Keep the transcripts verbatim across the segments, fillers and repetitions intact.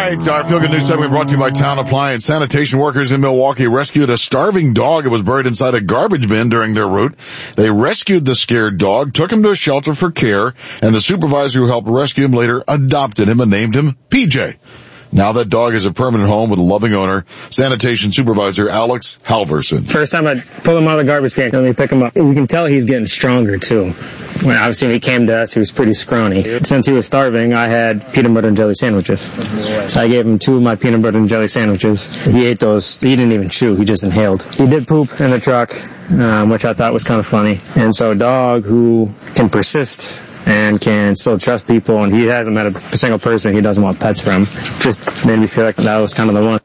right, our Feel Good News segment brought to you by Town Appliance. Sanitation workers in Milwaukee rescued a starving dog that was buried inside a garbage bin during their route. They rescued the scared dog, took him to a shelter for care, and the supervisor who helped rescue him later adopted him and named him P J. Now that dog is a permanent home with a loving owner. Sanitation supervisor Alex Halverson. First time I pulled him out of the garbage can, let me pick him up. You can tell he's getting stronger too. When obviously when he came to us, he was pretty scrawny. Since he was starving, I had peanut butter and jelly sandwiches. So I gave him two of my peanut butter and jelly sandwiches. He ate those. He didn't even chew. He just inhaled. He did poop in the truck, um, which I thought was kind of funny. And so a dog who can persist and can still trust people, and he hasn't met a single person he doesn't want pets from. Just made me feel like that was kind of the one.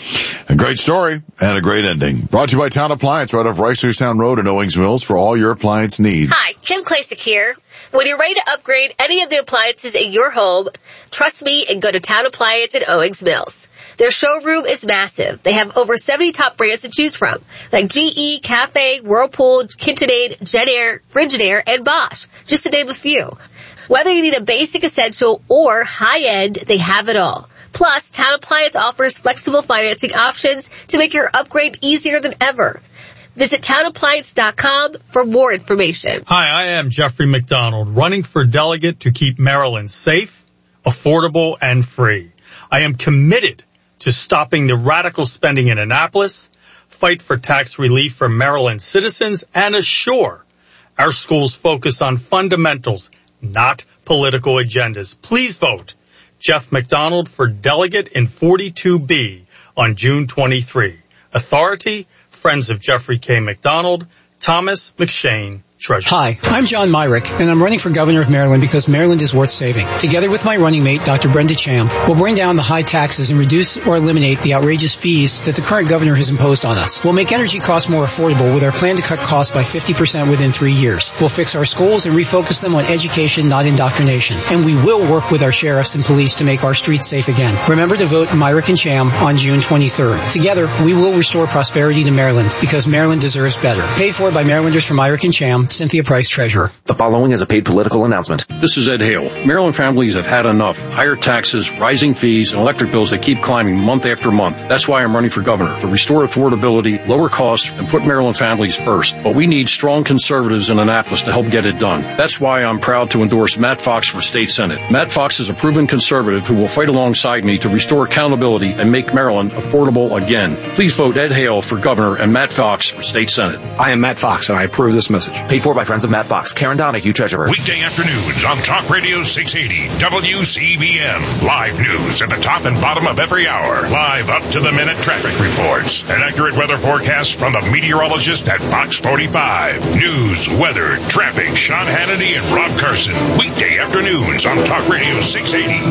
A great story and a great ending. Brought to you by Town Appliance, right off Reisterstown Road in Owings Mills for all your appliance needs. Hi, Kim Klasick here. When you're ready to upgrade any of the appliances in your home, trust me and go to Town Appliance in Owings Mills. Their showroom is massive. They have over seventy top brands to choose from, like G E, Cafe, Whirlpool, KitchenAid, JetAir, Frigidaire, and Bosch, just to name a few. Whether you need a basic essential or high-end, they have it all. Plus, Town Appliance offers flexible financing options to make your upgrade easier than ever. Visit town appliance dot com for more information. Hi, I am Jeffrey McDonald, running for delegate to keep Maryland safe, affordable, and free. I am committed to stopping the radical spending in Annapolis, fight for tax relief for Maryland citizens, and assure our schools focus on fundamentals, not political agendas. Please vote Jeff McDonald for delegate in forty-two B on June twenty-third. Authority, Friends of Jeffrey K. McDonald, Thomas McShane, Treasurer. Hi, I'm John Myrick, and I'm running for governor of Maryland because Maryland is worth saving. Together with my running mate, Doctor Brenda Cham, we'll bring down the high taxes and reduce or eliminate the outrageous fees that the current governor has imposed on us. We'll make energy costs more affordable with our plan to cut costs by fifty percent within three years. We'll fix our schools and refocus them on education, not indoctrination. And we will work with our sheriffs and police to make our streets safe again. Remember to vote Myrick and Cham on June twenty-third. Together, we will restore prosperity to Maryland because Maryland deserves better. Paid for by Marylanders for Myrick and Cham, Cynthia Price, Treasurer. The following is a paid political announcement. This is Ed Hale. Maryland families have had enough. Higher taxes, rising fees, and electric bills that keep climbing month after month. That's why I'm running for governor, to restore affordability, lower costs, and put Maryland families first. But we need strong conservatives in Annapolis to help get it done. That's why I'm proud to endorse Matt Fox for state senate. Matt Fox is a proven conservative who will fight alongside me to restore accountability and make Maryland affordable again. Please vote Ed Hale for governor and Matt Fox for state senate. I am Matt Fox, and I approve this message. Paid for by Friends of Matt Fox. Karen Donahue, Treasurer. Weekday afternoons on Talk Radio six eighty W C B M. Live news at the top and bottom of every hour. Live up-to-the-minute traffic reports. An accurate weather forecast from the meteorologist at Fox forty-five. News, weather, traffic, Sean Hannity and Rob Carson. Weekday afternoons on Talk Radio six eighty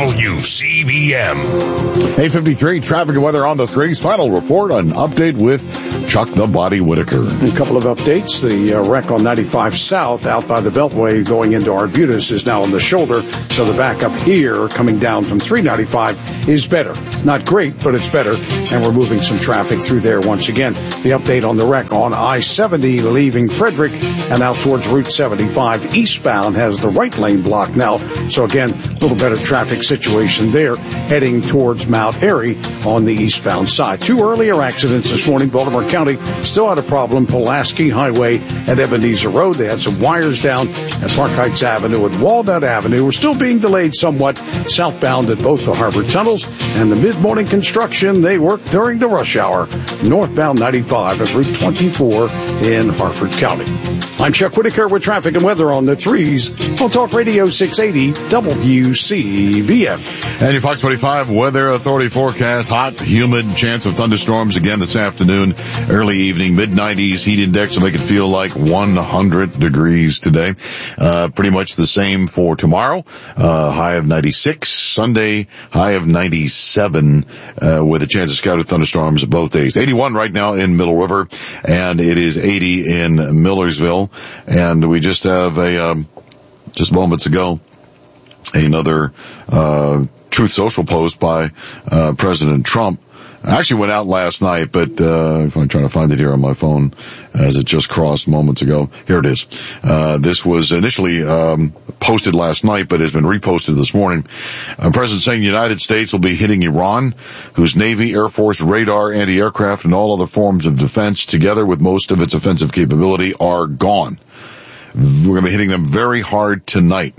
W C B M. eight fifty-three, traffic and weather on the threes. Final report on update with Chuck the Body Whitaker. A couple of updates. The uh, wreck on ninety-five South out by the Beltway going into Arbutus is now on the shoulder, so the backup here coming down from three ninety-five is better. It's not great, but it's better, and we're moving some traffic through there once again. The update on the wreck on I seventy leaving Frederick and out towards Route seventy-five eastbound has the right lane blocked now, so again, a little better traffic situation there heading towards Mount Airy on the eastbound side. Two earlier accidents this morning. Baltimore County still had a problem. Pulaski Highway at Ebenezer Road. They had some wires down at Park Heights Avenue and Walnut Avenue. We're still being delayed somewhat southbound at both the Harbor tunnels and the mid-morning construction. They work during the rush hour northbound ninety-five at Route twenty-four in Harford County. I'm Chuck Whitaker with traffic and weather on the threes on Talk Radio six eighty W C B M. And your Fox forty-five Weather Authority forecast. Hot, humid, chance of thunderstorms again this afternoon, early evening, mid nineties. Heat index will make it feel like one hundred degrees today. Uh, pretty much the same for tomorrow. Uh, high of ninety-six. Sunday, high of ninety-seven, uh, with a chance of scattered thunderstorms both days. eighty-one right now in Middle River, and it is eighty in Millersville. And we just have a, um, just moments ago, another, uh, Truth Social post by, uh, President Trump. I actually went out last night, but uh, if I'm trying to find it here on my phone, as it just crossed moments ago. Here it is. Uh, this was initially um, posted last night, but has been reposted this morning. Uh, President saying the United States will be hitting Iran, whose Navy, Air Force, radar, anti-aircraft, and all other forms of defense, together with most of its offensive capability, are gone. We're going to be hitting them very hard tonight.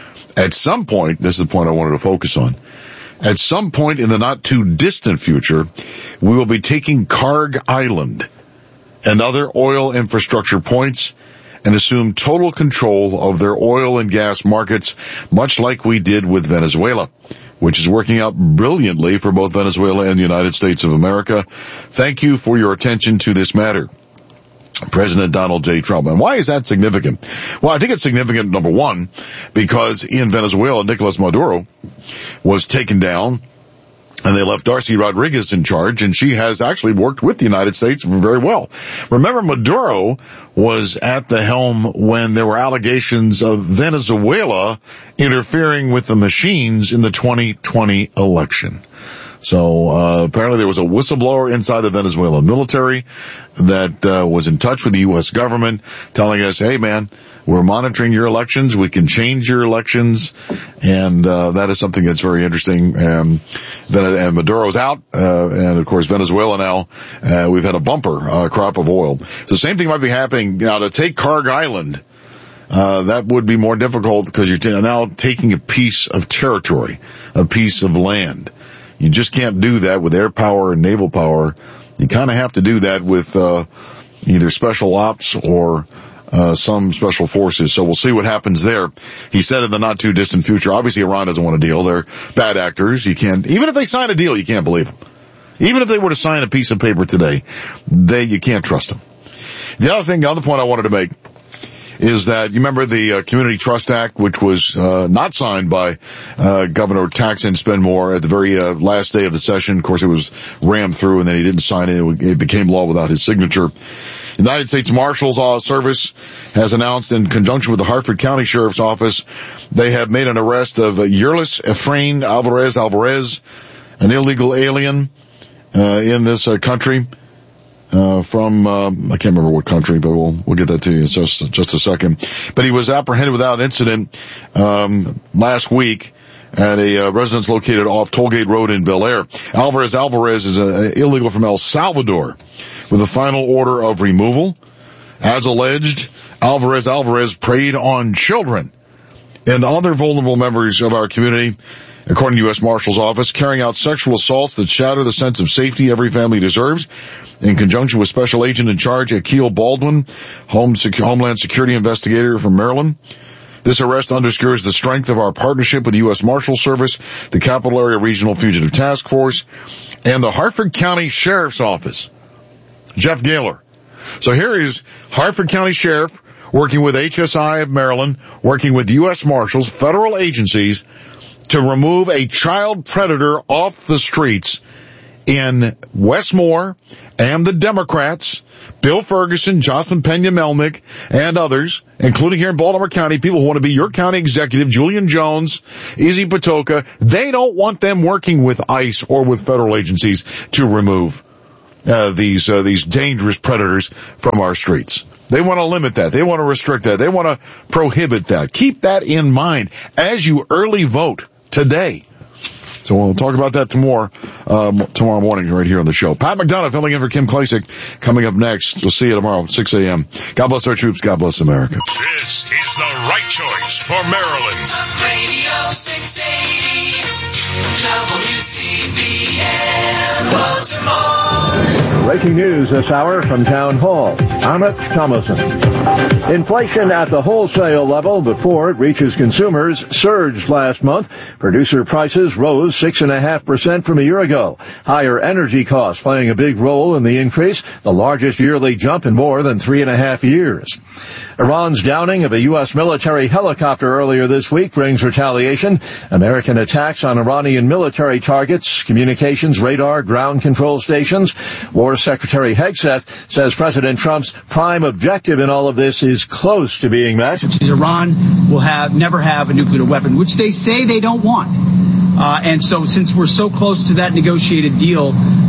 At some point, this is the point I wanted to focus on. At some point in the not too distant future, we will be taking Karg Island and other oil infrastructure points and assume total control of their oil and gas markets, much like we did with Venezuela, which is working out brilliantly for both Venezuela and the United States of America. Thank you for your attention to this matter. President Donald J. Trump. And why is that significant? Well, I think it's significant, number one, because in Venezuela, Nicolas Maduro was taken down, and they left Darcy Rodriguez in charge, and she has actually worked with the United States very well. Remember, Maduro was at the helm when there were allegations of Venezuela interfering with the machines in the twenty twenty election. So uh apparently there was a whistleblower inside the Venezuelan military that uh, was in touch with the U S government telling us, hey man, we're monitoring your elections, we can change your elections, and uh that is something that's very interesting. Um, and Maduro's out, uh and of course Venezuela now, uh we've had a bumper uh, crop of oil. So the same thing might be happening now to take Karg Island. Uh, that would be more difficult because you're t- now taking a piece of territory, a piece of land. You just can't do that with air power and naval power. You kind of have to do that with uh either special ops or uh some special forces. So we'll see what happens there. He said in the not too distant future. Obviously Iran doesn't want a deal. They're bad actors. You can't, even if they sign a deal, you can't believe them. Even if they were to sign a piece of paper today, they, you can't trust them. The other thing, the other point I wanted to make is that you remember the uh, Community Trust Act, which was uh, not signed by uh, Governor Tax and Spend More at the very uh, last day of the session. Of course, it was rammed through, and then he didn't sign it. It, it became law without his signature. United States Marshals uh, Service has announced, in conjunction with the Hartford County Sheriff's Office, they have made an arrest of uh, Yerlis Efrain Alvarez Alvarez, an illegal alien uh, in this uh, country. Uh, from, uh, I can't remember what country, but we'll, we'll get that to you in just, just a second. But he was apprehended without incident, um, last week at a uh, residence located off Tollgate Road in Bel Air. Alvarez Alvarez is an illegal from El Salvador with a final order of removal. As alleged, Alvarez Alvarez preyed on children and other vulnerable members of our community, according to U S Marshal's Office, carrying out sexual assaults that shatter the sense of safety every family deserves. In conjunction with Special Agent in Charge Akil Baldwin, Home Sec- Homeland Security Investigator from Maryland. This arrest underscores the strength of our partnership with the U S Marshal Service, the Capital Area Regional Fugitive Task Force, and the Hartford County Sheriff's Office. Jeff Gaylor. So here is Hartford County Sheriff working with H S I of Maryland, working with U S Marshals, federal agencies, to remove a child predator off the streets in Westmore, and the Democrats, Bill Ferguson, Jocelyn Pena-Melnick, and others, including here in Baltimore County, people who want to be your county executive, Julian Jones, Izzy Patoka, they don't want them working with ICE or with federal agencies to remove uh, these uh, these dangerous predators from our streets. They want to limit that. They want to restrict that. They want to prohibit that. Keep that in mind as you early vote today. So we'll talk about that tomorrow, um, tomorrow morning right here on the show. Pat McDonough filling in for Kim Klasick coming up next. We'll see you tomorrow, six a.m. God bless our troops. God bless America. This is the right choice for Maryland. Talk Radio six eighty W C B N Baltimore. Breaking news this hour from Town Hall. Amit Thomason. Inflation at the wholesale level before it reaches consumers surged last month. Producer prices rose six point five percent from a year ago. Higher energy costs playing a big role in the increase, the largest yearly jump in more than three and a half years. Iran's downing of a U S military helicopter earlier this week brings retaliation. American attacks on Iranian military targets, communications, radar, ground control stations. War Secretary Hegseth says President Trump's prime objective in all of this is close to being met. Iran will have never have a nuclear weapon, which they say they don't want. Uh, and so since we're so close to that negotiated deal,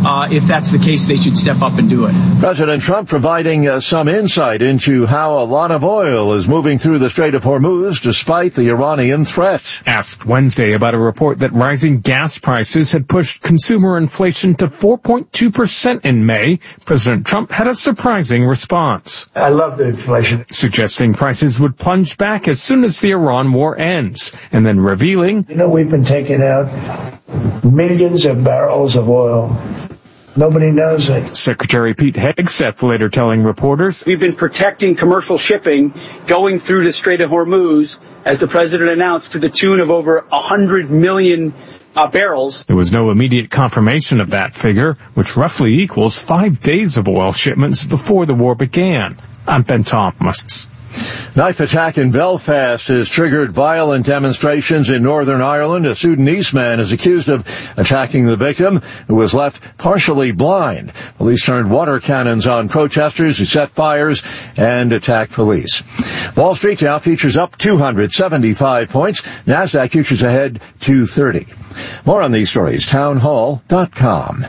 uh, if that's the case, they should step up and do it. President Trump providing uh, some insight into how a lot of oil is moving through the Strait of Hormuz despite the Iranian threat. Asked Wednesday about a report that rising gas prices had pushed consumer inflation to four point two percent in May, President Trump had a surprising response. I love the inflation. Suggesting prices would plunge back as soon as the Iran war ends, and then revealing, You know, we've been taking out millions of barrels of oil. Nobody knows it. Secretary Pete Hegseth later telling reporters, We've been protecting commercial shipping going through the Strait of Hormuz, as the president announced, to the tune of over one hundred million uh, barrels. There was no immediate confirmation of that figure, which roughly equals five days of oil shipments before the war began. I'm Ben Thomas. Knife attack in Belfast has triggered violent demonstrations in Northern Ireland. A Sudanese man is accused of attacking the victim, who was left partially blind. Police turned water cannons on protesters who set fires and attacked police. Wall Street Dow futures up two hundred seventy-five points. NASDAQ futures ahead two thirty. More on these stories, townhall dot com.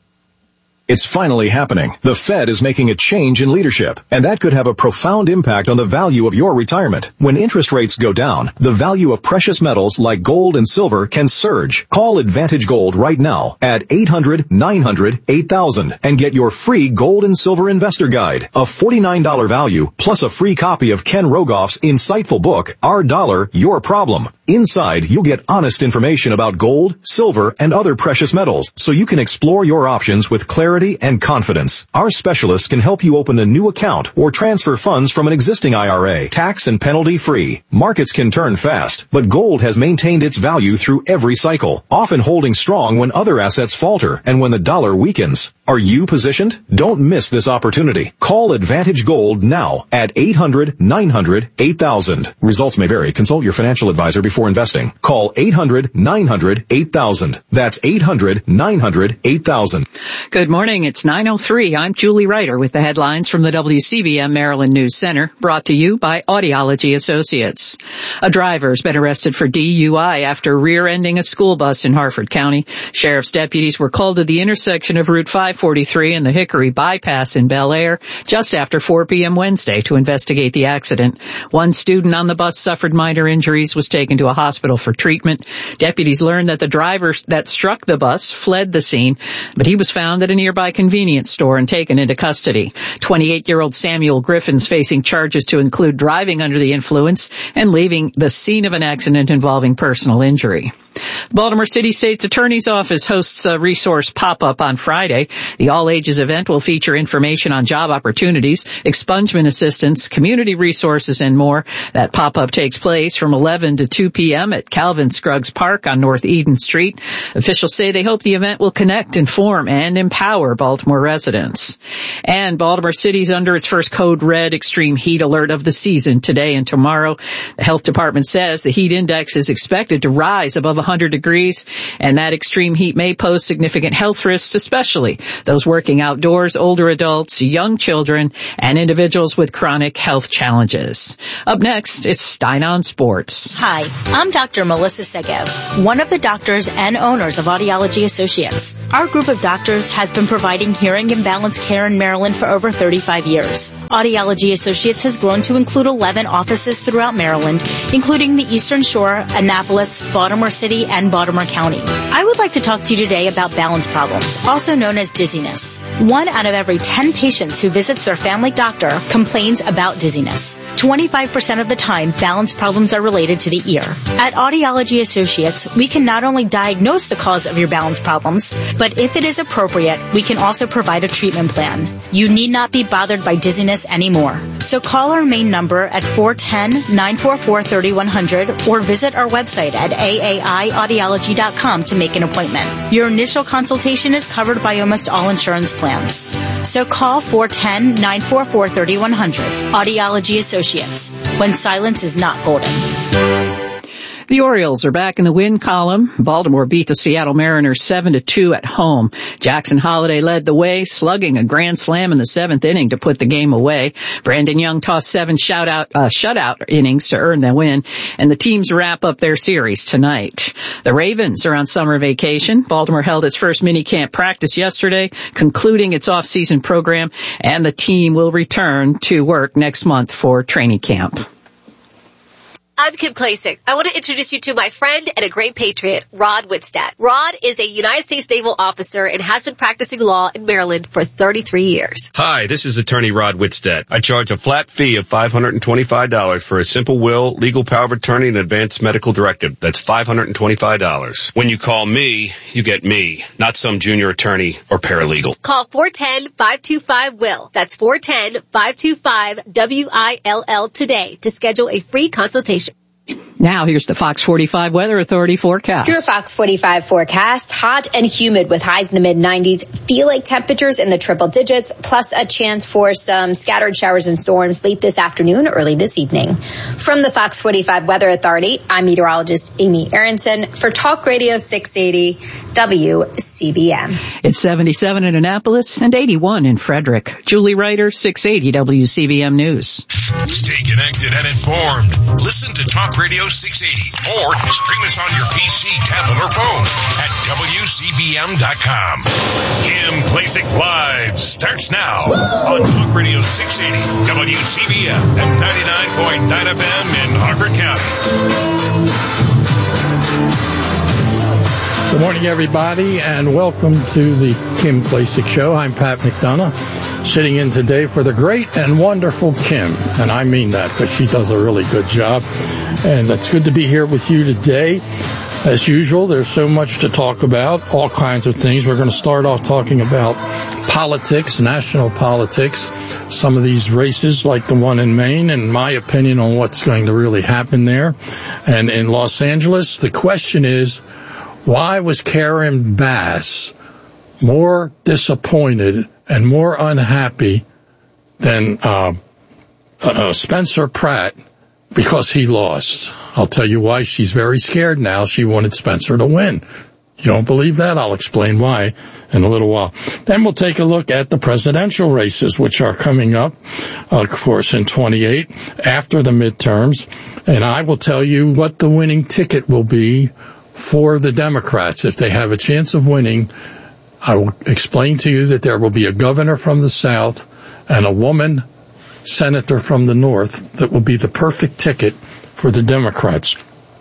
It's finally happening. The Fed is making a change in leadership, and that could have a profound impact on the value of your retirement. When interest rates go down, the value of precious metals like gold and silver can surge. Call Advantage Gold right now at eight hundred nine hundred eight thousand and get your free gold and silver investor guide, a forty-nine dollars value, plus a free copy of Ken Rogoff's insightful book, Our Dollar, Your Problem. Inside, you'll get honest information about gold, silver, and other precious metals, so you can explore your options with clarity and confidence. Our specialists can help you open a new account or transfer funds from an existing I R A, tax and penalty free. Markets can turn fast, but gold has maintained its value through every cycle, often holding strong when other assets falter and when the dollar weakens. Are you positioned? Don't miss this opportunity. Call Advantage Gold now at eight hundred nine hundred eight thousand. Results may vary. Consult your financial advisor before investing. Call eight hundred nine hundred eight thousand. That's eight hundred nine hundred eight thousand. Good morning. It's nine oh three. I'm Julie Ryder with the headlines from the W C B M Maryland News Center, brought to you by Audiology Associates. A driver's been arrested for D U I after rear-ending a school bus in Harford County. Sheriff's deputies were called to the intersection of Route five forty-three and the Hickory Bypass in Bel Air just after four p.m. Wednesday to investigate the accident. One student on the bus suffered minor injuries, was taken to a hospital for treatment. Deputies learned that the driver that struck the bus fled the scene, but he was found at a nearby convenience store and taken into custody. twenty-eight-year-old Samuel Griffin's facing charges to include driving under the influence and leaving the scene of an accident involving personal injury. The Baltimore City State's Attorney's Office hosts a resource pop-up on Friday. The all-ages event will feature information on job opportunities, expungement assistance, community resources, and more. That pop-up takes place from eleven to two p.m. at Calvin Scruggs Park on North Eden Street. Officials say they hope the event will connect, inform, and empower Baltimore residents. And Baltimore City's under its first Code Red extreme heat alert of the season today and tomorrow. The health department says the heat index is expected to rise above one hundred degrees, and that extreme heat may pose significant health risks, especially those working outdoors, older adults, young children, and individuals with chronic health challenges. Up next, it's Stein on Sports. Hi, I'm Doctor Melissa Segev, one of the doctors and owners of Audiology Associates. Our group of doctors has been providing hearing and balance care in Maryland for over thirty-five years. Audiology Associates has grown to include eleven offices throughout Maryland, including the Eastern Shore, Annapolis, Baltimore City, and Baltimore County. I would like to talk to you today about balance problems, also known as dizziness. One out of every ten patients who visits their family doctor complains about dizziness. twenty-five percent of the time, balance problems are related to the ear. At Audiology Associates, we can not only diagnose the cause of your balance problems, but if it is appropriate, we can also provide a treatment plan. You need not be bothered by dizziness anymore. So call our main number at four one zero, nine four four, three one zero zero or visit our website at A A I audiology dot com to make an appointment. Your initial consultation is covered by almost all insurance plans. So call four one zero, nine four four, three one zero zero. Audiology Associates. When silence is not golden. The Orioles are back in the win column. Baltimore beat the Seattle Mariners seven to two at home. Jackson Holliday led the way, slugging a grand slam in the seventh inning to put the game away. Brandon Young tossed seven shutout, uh, shutout innings to earn the win, and the teams wrap up their series tonight. The Ravens are on summer vacation. Baltimore held its first mini-camp practice yesterday, concluding its off-season program, and the team will return to work next month for training camp. I'm Kim Klasick. I want to introduce you to my friend and a great patriot, Rod Whitstadt. Rod is a United States naval officer and has been practicing law in Maryland for thirty-three years. Hi, this is attorney Rod Whitstadt. I charge a flat fee of five hundred twenty-five dollars for a simple will, legal power of attorney, and advanced medical directive. That's five hundred twenty-five dollars. When you call me, you get me, not some junior attorney or paralegal. Call four one zero, five two five, W I L L. That's four one zero, five two five, W I L L today to schedule a free consultation. Now here's the Fox forty-five Weather Authority forecast. Your Fox forty-five forecast, hot and humid with highs in the mid nineties. Feel like temperatures in the triple digits, plus a chance for some scattered showers and storms late this afternoon, early this evening. From the Fox forty-five Weather Authority, I'm meteorologist Amy Aronson for Talk Radio six eighty W C B M. It's seventy-seven in Annapolis and eighty-one in Frederick. Julie Ryder, six eighty W C B M News. Stay connected and informed. Listen to Talk Radio six eighty or stream us on your P C, tablet, or phone at W C B M dot com. Kim Klasick Live starts now on Talk Radio six eighty W C B M and ninety-nine point nine F M in Harford County. Good morning, everybody, and welcome to the Kim Klasick Show. I'm Pat McDonough, sitting in today for the great and wonderful Kim, and I mean that because she does a really good job, and it's good to be here with you today. As usual, there's so much to talk about, all kinds of things. We're going to start off talking about politics, national politics, some of these races like the one in Maine, and my opinion on what's going to really happen there. And in Los Angeles, the question is, why was Karen Bass more disappointed and more unhappy than uh, uh, Spencer Pratt because he lost? I'll tell you why. She's very scared now. She wanted Spencer to win. You don't believe that? I'll explain why in a little while. Then we'll take a look at the presidential races, which are coming up, uh, of course, in twenty-eight after the midterms. And I will tell you what the winning ticket will be for the Democrats. If they have a chance of winning, I will explain to you that there will be a governor from the South and a woman senator from the North that will be the perfect ticket for the Democrats.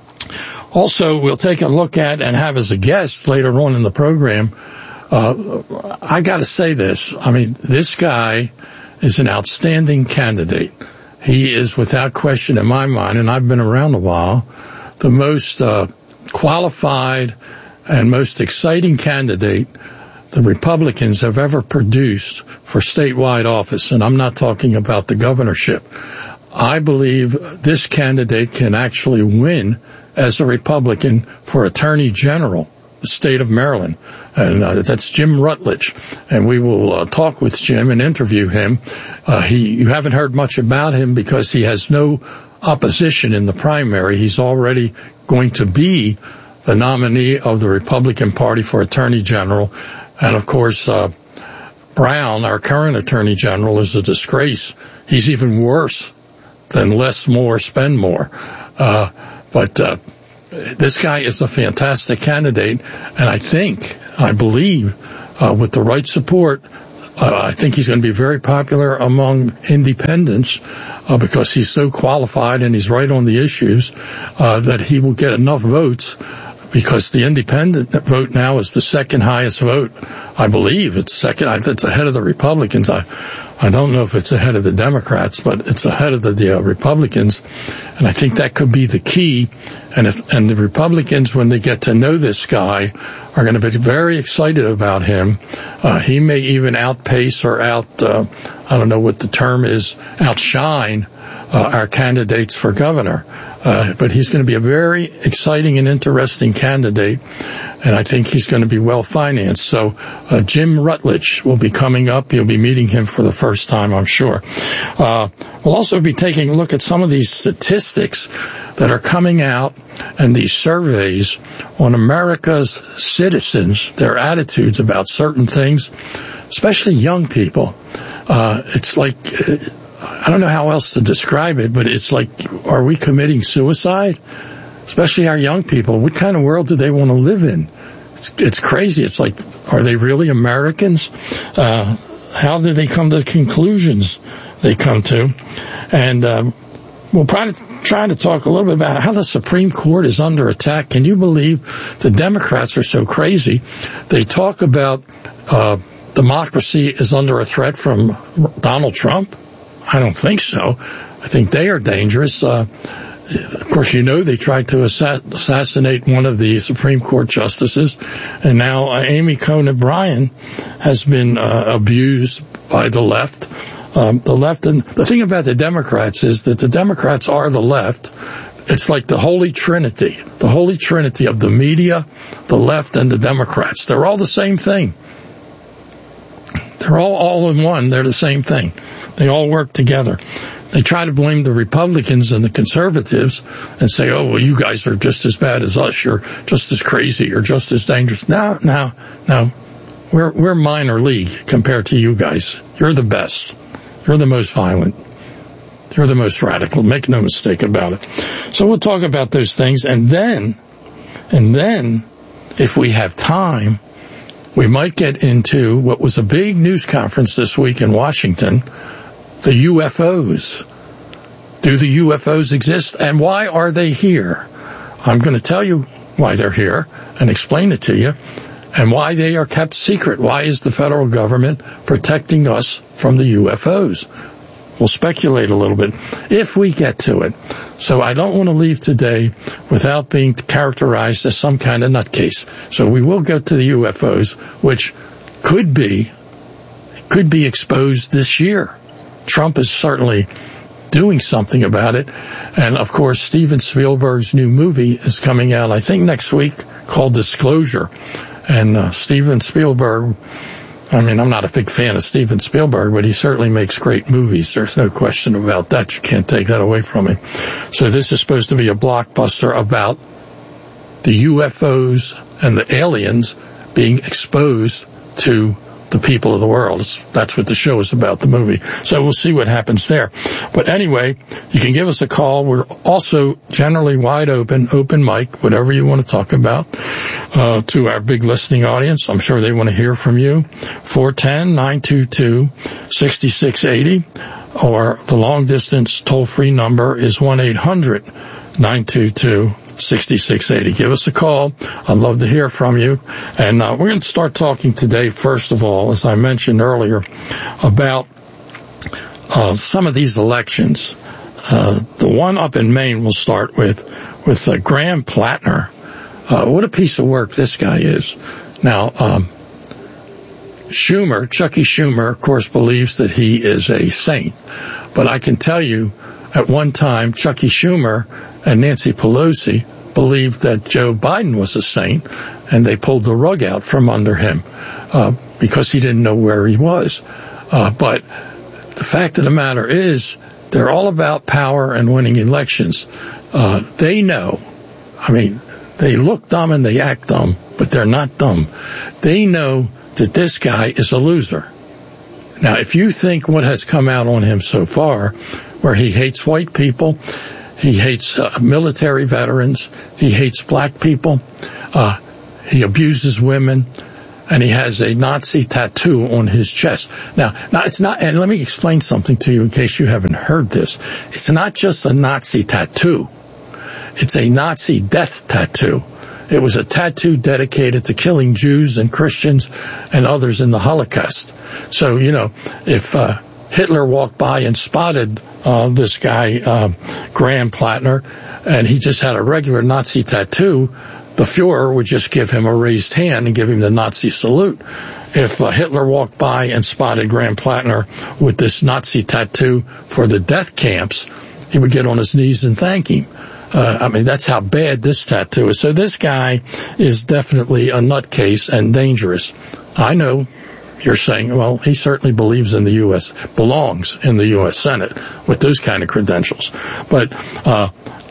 Also, we'll take a look at and have as a guest later on in the program, uh, I gotta say this, I mean, this guy is an outstanding candidate. He is without question in my mind, and I've been around a while, the most, uh, qualified and most exciting candidate the Republicans have ever produced for statewide office. And I'm not talking about the governorship. I believe this candidate can actually win as a Republican for Attorney General, the state of Maryland. And uh, that's Jim Rutledge. And we will uh, talk with Jim and interview him. Uh, he, you haven't heard much about him because he has no opposition in the primary. He's already going to be the nominee of the Republican Party for Attorney General. And of course, uh, Brown, our current Attorney General, is a disgrace. He's even worse than less more, spend more. Uh, but, uh, this guy is a fantastic candidate. And I think, I believe, uh, with the right support, Uh, I think he's going to be very popular among independents uh, because he's so qualified and he's right on the issues uh, that he will get enough votes because the independent vote now is the second highest vote. I believe it's second. It's ahead of the Republicans. I, I don't know if it's ahead of the Democrats, but it's ahead of the, the uh, Republicans. And I think that could be the key. And if, and the Republicans, when they get to know this guy, are going to be very excited about him. Uh, he may even outpace or out, uh, I don't know what the term is, outshine uh, our candidates for governor. Uh, but he's going to be a very exciting and interesting candidate, and I think he's going to be well financed. So uh, Jim Rutledge will be coming up. You'll be meeting him for the first time, I'm sure. Uh, we'll also be taking a look at some of these statistics that are coming out and these surveys on America's citizens, their attitudes about certain things, especially young people. Uh, it's like, I don't know how else to describe it, but it's like, are we committing suicide? Especially our young people. What kind of world do they want to live in? It's, it's crazy. It's like, are they really Americans? Uh, how do they come to the conclusions they come to? And um, we'll probably try to talk a little bit about how the Supreme Court is under attack. Can you believe the Democrats are so crazy? They talk about uh, democracy is under a threat from Donald Trump. I don't think so. I think they are dangerous. Uh, of course, you know, they tried to assa- assassinate one of the Supreme Court justices, and now uh, Amy Coney Barrett has been uh, abused by the left. Um, the left, and the thing about the Democrats is that the Democrats are the left. It's like the Holy Trinity, the Holy Trinity of the media, the left, and the Democrats. They're all the same thing. They're all all in one. They're the same thing. They all work together. They try to blame the Republicans and the conservatives and say, oh, well, you guys are just as bad as us. You're just as crazy. You're just as dangerous. No, no, no. We're, we're minor league compared to you guys. You're the best. You're the most violent. You're the most radical. Make no mistake about it. So we'll talk about those things. And then, and then, if we have time, we might get into what was a big news conference this week in Washington, the U F Os. Do the U F Os exist, and why are they here? I'm going to tell you why they're here and explain it to you, and why they are kept secret. Why is the federal government protecting us from the U F Os? We'll speculate a little bit if we get to it. So I don't want to leave today without being characterized as some kind of nutcase. So we will get to the U F Os, which could be, could be exposed this year. Trump is certainly doing something about it. And of course, Steven Spielberg's new movie is coming out, I think next week, called Disclosure. And uh, Steven Spielberg, I mean, I'm not a big fan of Steven Spielberg, but he certainly makes great movies. There's no question about that. You can't take that away from him. So this is supposed to be a blockbuster about the U F Os and the aliens being exposed to the people of the world. That's what the show is about, the movie. So we'll see what happens there. But anyway, you can give us a call. We're also generally wide open, open mic, whatever you want to talk about, uh, to our big listening audience. I'm sure they want to hear from you. four one zero, nine two two, six six eight zero, or the long distance toll free number is one eight hundred, nine two two, six six eight zero. Give us a call. I'd love to hear from you. And uh, we're going to start talking today, first of all, as I mentioned earlier, about uh, some of these elections. Uh, the one up in Maine we'll start with, with uh, Graham Plattner. Uh, what a piece of work this guy is. Now, um, Schumer, Chucky Schumer, of course, believes that he is a saint. But I can tell you, at one time, Chucky Schumer and Nancy Pelosi believed that Joe Biden was a saint, and they pulled the rug out from under him uh, because he didn't know where he was. Uh, but the fact of the matter is, they're all about power and winning elections. Uh, they know, I mean, they look dumb and they act dumb, but they're not dumb. They know that this guy is a loser. Now, if you think what has come out on him so far, where he hates white people, he hates uh, military veterans, he hates black people, uh, he abuses women, and he has a Nazi tattoo on his chest. Now, now it's not, and let me explain something to you in case you haven't heard this. It's not just a Nazi tattoo. It's a Nazi death tattoo. It was a tattoo dedicated to killing Jews and Christians and others in the Holocaust. So, you know, if uh, Hitler walked by and spotted uh, this guy, uh, Graham Plattner, and he just had a regular Nazi tattoo, the Fuhrer would just give him a raised hand and give him the Nazi salute. If uh, Hitler walked by and spotted Graham Plattner with this Nazi tattoo for the death camps, he would get on his knees and thank him. Uh, I mean, that's how bad this tattoo is. So this guy is definitely a nutcase and dangerous. I know you're saying, well, he certainly believes in the U S, belongs in the U S Senate with those kind of credentials. But uh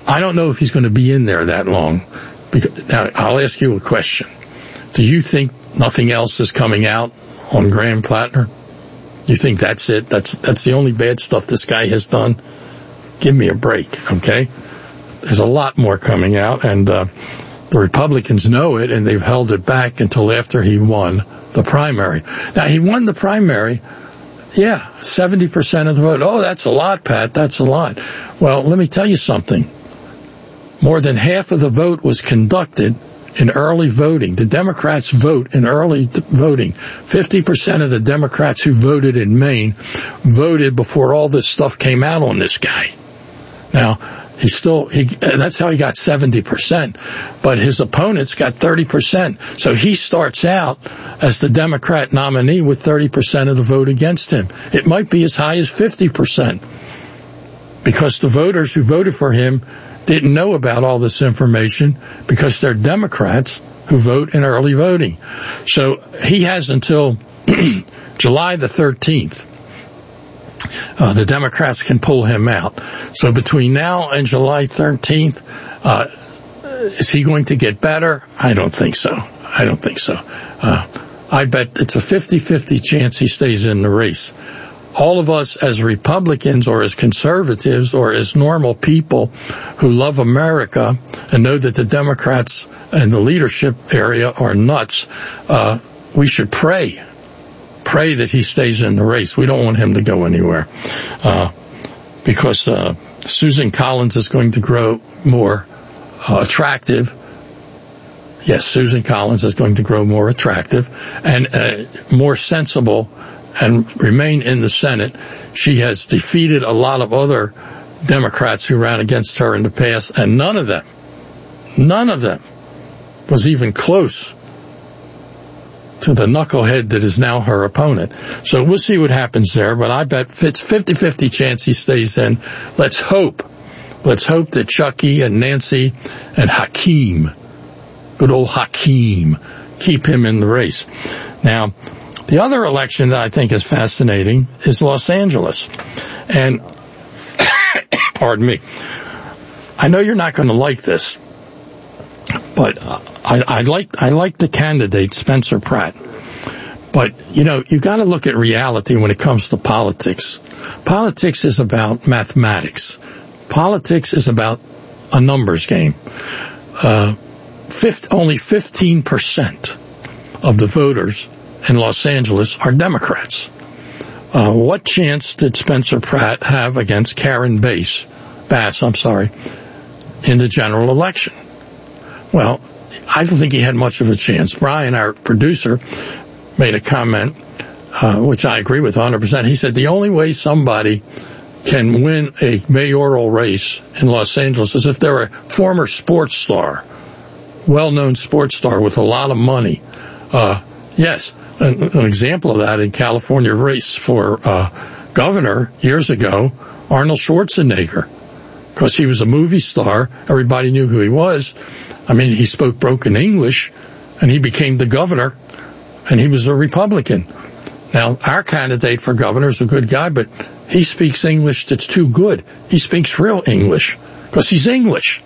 I don't know if he's going to be in there that long. Because, now, I'll ask you a question. Do you think nothing else is coming out on Graham Plattner? You think that's it? That's that's the only bad stuff this guy has done? Give me a break, okay? There's a lot more coming out, and uh, the Republicans know it, and they've held it back until after he won the primary. Now, he won the primary, yeah, seventy percent of the vote. Oh, that's a lot, Pat, that's a lot. Well, let me tell you something. More than half of the vote was conducted in early voting. The Democrats vote in early voting. fifty percent of the Democrats who voted in Maine voted before all this stuff came out on this guy. Now, he still, he, that's how he got seventy percent, but his opponents got thirty percent. So he starts out as the Democrat nominee with thirty percent of the vote against him. It might be as high as fifty percent because the voters who voted for him didn't know about all this information because they're Democrats who vote in early voting. So he has until July the thirteenth. Uh, the Democrats can pull him out. So between now and July thirteenth, uh, is he going to get better? I don't think so. I don't think so. Uh, I bet it's a fifty-fifty chance he stays in the race. All of us as Republicans or as conservatives or as normal people who love America and know that the Democrats and the leadership area are nuts, uh, we should pray. Pray that he stays in the race. We don't want him to go anywhere. Uh, because, uh, Susan Collins is going to grow more, uh, attractive. Yes, Susan Collins is going to grow more attractive and, uh, more sensible and remain in the Senate. She has defeated a lot of other Democrats who ran against her in the past, and none of them, none of them was even close to the knucklehead that is now her opponent. So we'll see what happens there, but I bet it's fifty-fifty chance he stays in. Let's hope. Let's hope that Chucky and Nancy and Hakeem, good old Hakeem, keep him in the race. Now, the other election that I think is fascinating is Los Angeles. And, pardon me, I know you're not going to like this, but I, I like, I like the candidate, Spencer Pratt. But, you know, you got to look at reality when it comes to politics. Politics is about mathematics. Politics is about a numbers game. Uh, fifth, only fifteen percent of the voters in Los Angeles are Democrats. Uh, what chance did Spencer Pratt have against Karen Bass, Bass, I'm sorry, in the general election? Well, I don't think he had much of a chance. Brian, our producer, made a comment, uh, which I agree with one hundred percent. He said the only way somebody can win a mayoral race in Los Angeles is if they're a former sports star, well-known sports star with a lot of money. Uh, yes. An, an example of that in California race for uh, governor years ago, Arnold Schwarzenegger, because he was a movie star. Everybody knew who he was. I mean, he spoke broken English, and he became the governor, and he was a Republican. Now, our candidate for governor is a good guy, but he speaks English that's too good. He speaks real English, because he's English.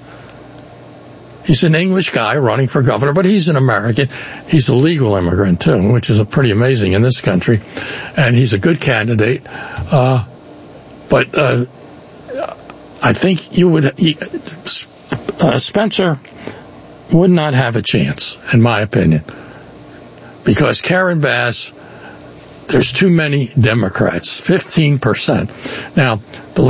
He's an English guy running for governor, but he's an American. He's a legal immigrant, too, which is a pretty amazing in this country. And he's a good candidate. Uh, but uh, I think you would, uh, Spencer would not have a chance, in my opinion. Because Karen Bass, there's too many Democrats, fifteen percent. Now, the